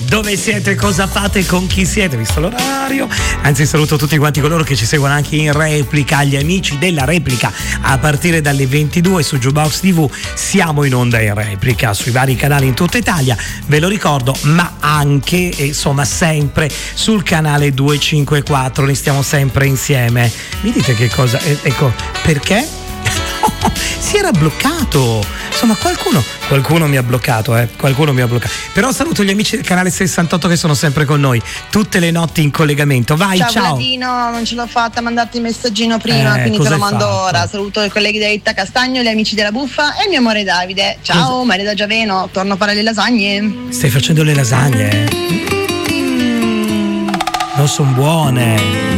dove siete, cosa fate, con chi siete, visto l'orario. Anzi, saluto tutti quanti coloro che ci seguono anche in replica, gli amici della replica a partire dalle 22 su Jukebox TV. Siamo in onda in replica sui vari canali in tutta Italia, ve lo ricordo, ma anche insomma sempre sul canale 254, ne stiamo sempre insieme. Mi dite che cosa? Ecco, perché? Si era bloccato, insomma qualcuno mi ha bloccato, qualcuno mi ha bloccato, però saluto gli amici del canale 68 che sono sempre con noi tutte le notti in collegamento. Vai, ciao Vladino, non ce l'ho fatta a mandarti il messaggino prima, quindi te lo mando ora. Saluto i colleghi di Itta Castagno, gli amici della Buffa e il mio amore Davide. Ciao, Maria da Giaveno, torno a fare le lasagne. Stai facendo le lasagne? Non sono buone.